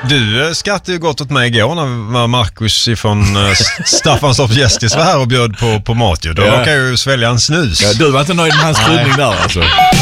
Du skrattade ju gott åt mig igår när Marcus ifrån Staffanstorp Gästis var här och bjöd på mat. Då råkade jag ju svälja en snus. Ja, du var inte nöjd med hans kryddning där alltså.